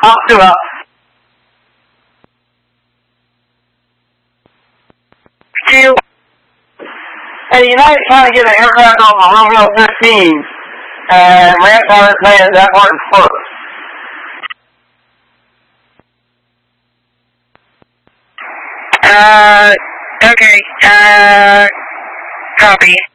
I'll do it. Q. Hey, United trying to get an aircraft on the Romeo 15, and Lance on it saying that wasn't first. Okay, copy.